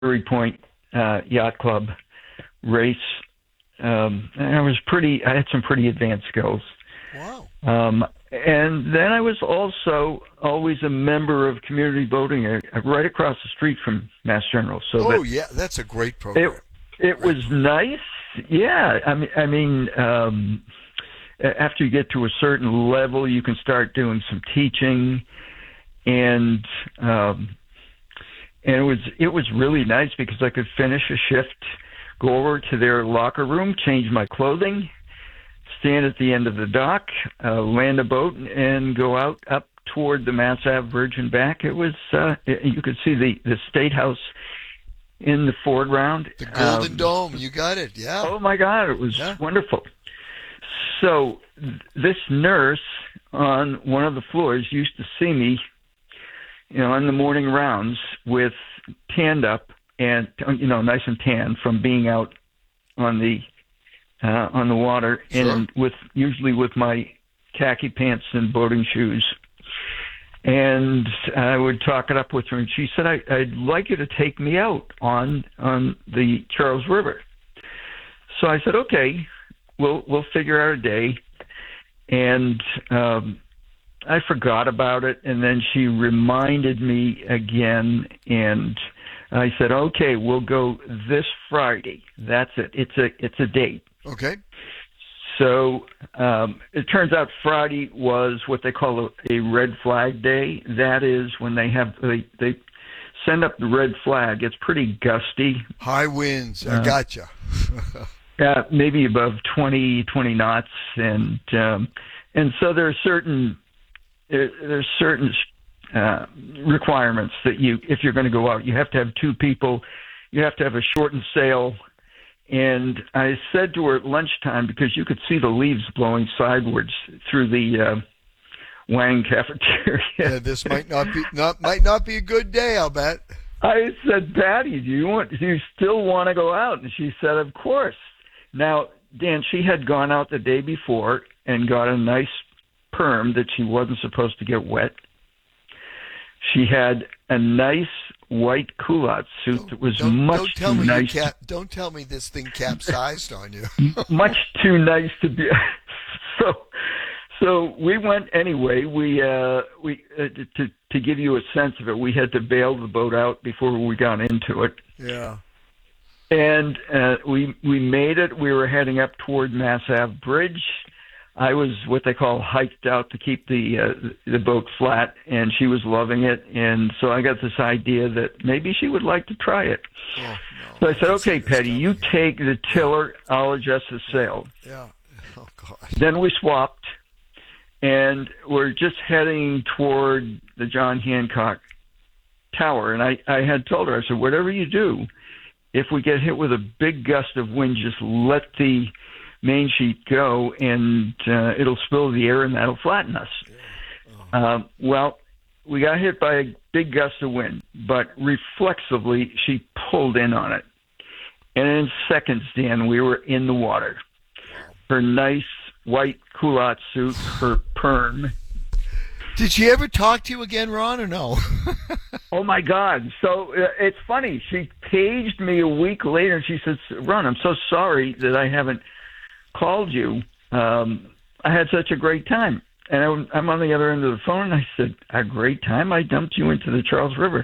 Brewery Point Yacht Club race. And I had some pretty advanced skills. Wow. And then I was also always a member of community boating right across the street from Mass General. So that's a great program. It was nice. Yeah. I mean, after you get to a certain level, you can start doing some teaching, and it was really nice because I could finish a shift, go over to their locker room, change my clothing, stand at the end of the dock, land a boat, and go out up toward the Mass Ave Bridge and back. It was you could see the State House in the foreground. The Golden Dome, you got it, yeah. Oh, my God, it was wonderful. So this nurse on one of the floors used to see me, on the morning rounds with tanned up and, nice and tan from being out on the water, sure. and usually with my khaki pants and boating shoes. And I would talk it up with her, and she said, I'd like you to take me out on the Charles River. So I said, okay, we'll figure out a day. And I forgot about it, and then she reminded me again, and I said, okay, we'll go this Friday. That's it. It's a date. Okay. So it turns out Friday was what they call a red flag day. That is when they send up the red flag. It's pretty gusty. High winds. I gotcha. Maybe above 20 knots, and so there's certain requirements that if you're going to go out, you have to have two people, you have to have a shortened sail. And I said to her at lunchtime, because you could see the leaves blowing sideways through the Wang cafeteria. Yeah, this might not be a good day, I'll bet. I said, Patty, do you still want to go out? And she said, of course. Now, Dan, she had gone out the day before and got a nice perm that she wasn't supposed to get wet. She had a nice white culotte suit that was much too nice. Don't tell me this thing capsized on you. Much too nice to be. So we went anyway. We to give you a sense of it, we had to bail the boat out before we got into it. Yeah. And we made it. We were heading up toward Mass Ave Bridge. I was what they call hiked out to keep the boat flat, and she was loving it. And so I got this idea that maybe she would like to try it. Oh, no, so I said, okay, Petty, you take the tiller, I'll adjust the sail. Yeah. Oh, God. Then we swapped, and we're just heading toward the John Hancock Tower. And I had told her, I said, whatever you do, if we get hit with a big gust of wind, just let the main sheet go, and it'll spill the air, and that'll flatten us. Well, we got hit by a big gust of wind, but reflexively, she pulled in on it. And in seconds, Dan, we were in the water. Her nice white culotte suit, her perm. Did she ever talk to you again, Ron, or no? Oh, my God. So it's funny. She paged me a week later, and she says, Ron, I'm so sorry that I haven't called you. I had such a great time. And I'm on the other end of the phone, and I said, a great time? I dumped you into the Charles River.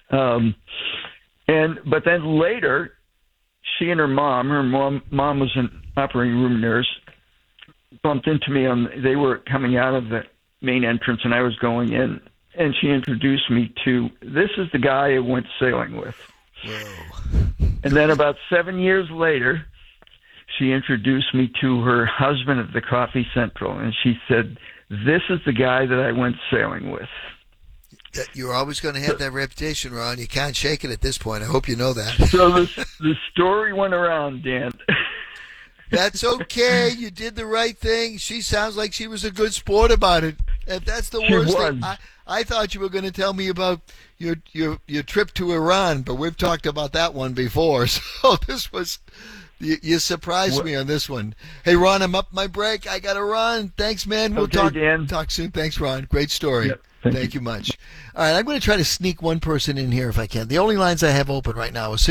But then later, she and her mom was an operating room nurse, bumped into me. They were coming out of the main entrance, and I was going in, and she introduced me to, this is the guy I went sailing with. Whoa. And then about 7 years later, she introduced me to her husband at the Coffee Central, and she said, this is the guy that I went sailing with. You're always going to have that reputation, Ron. You can't shake it at this point. I hope you know that. So the story went around, Dan. That's okay. You did the right thing. She sounds like she was a good sport about it. And that's the worst thing. I thought you were going to tell me about your trip to Iran, but we've talked about that one before. So this You surprised me on this one. Hey, Ron, I'm up my break. I got to run. Thanks, man. We'll Dan. talk soon. Thanks, Ron. Great story. Yep. Thank you much. All right, I'm going to try to sneak one person in here if I can. The only lines I have open right now is